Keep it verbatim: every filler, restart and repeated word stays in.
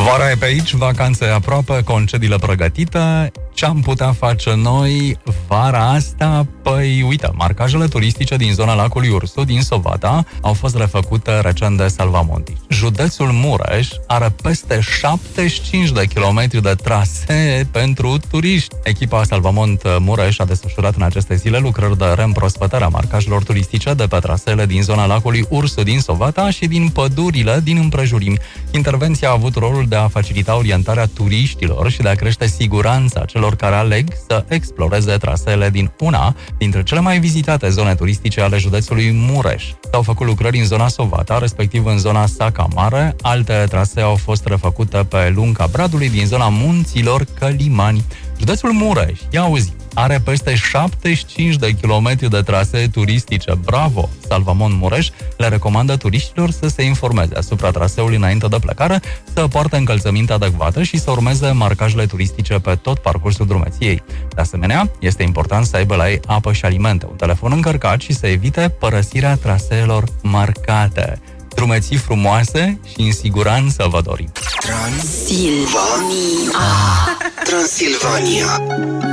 Vara e pe aici, vacanțe aproape, concediile pregătite. Ce am putea face noi vara asta? Păi, uite, marcajele turistice din zona lacului Ursu, din Sovata, au fost refăcute recent de Salvamonti. Județul Mureș are peste șaptezeci și cinci de kilometri de trasee pentru turiști. Echipa Salvamont Mureș a desfășurat în aceste zile lucrări de reîmprospătare a marcajelor turistice de pe traseele din zona lacului Ursu, din Sovata și din pădurile din împrejurimi. Intervenția a avut rolul de a facilita orientarea turiștilor și de a crește siguranța celor care aleg să exploreze traseele din una dintre cele mai vizitate zone turistice ale județului Mureș. S-au făcut lucrări în zona Sovata, respectiv în zona Saca Mare. Alte trasee au fost refăcute pe lunga Bradului din zona munților Călimani. Județul Mureș, ia auzi, are peste șaptezeci și cinci de kilometri de trasee turistice. Bravo! Salvamont Mureș le recomandă turiștilor să se informeze asupra traseului înainte de plecare, să poarte încălțăminte adecvată și să urmeze marcajele turistice pe tot parcursul drumeției. De asemenea, este important să aibă la ei apă și alimente, un telefon încărcat și să evite părăsirea traseelor marcate. Drumeții frumoase și în siguranță vă dorim! Transilvania. Transilvania.